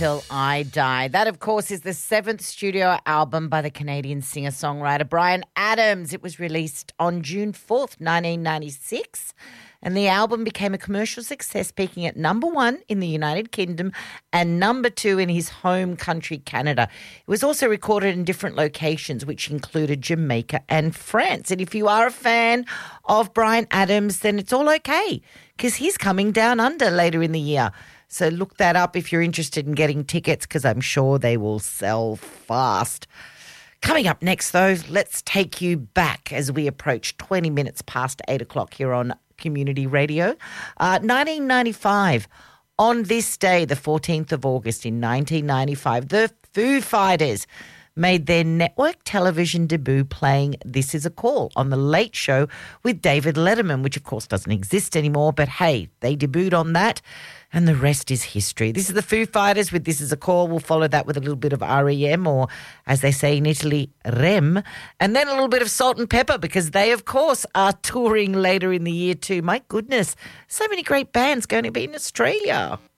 Till I Die. That, of course, is the seventh studio album by the Canadian singer-songwriter Bryan Adams. It was released on June 4th, 1996, and the album became a commercial success, peaking at number 1 in the United Kingdom and number 2 in his home country, Canada. It was also recorded in different locations, which included Jamaica and France. And if you are a fan of Bryan Adams, then it's all okay, because he's coming down under later in the year. So look that up if you're interested in getting tickets, because I'm sure they will sell fast. Coming up next, though, let's take you back as we approach 20 minutes past 8 o'clock here on Community Radio. 1995, on this day, the 14th of August in 1995, the Foo Fighters made their network television debut playing This Is a Call on The Late Show with David Letterman, which of course doesn't exist anymore, but hey, they debuted on that and the rest is history. This is the Foo Fighters with This Is a Call. We'll follow that with a little bit of REM, or as they say in Italy, Rem, and then a little bit of Salt and Pepper, because they of course are touring later in the year too. My goodness, so many great bands going to be in Australia.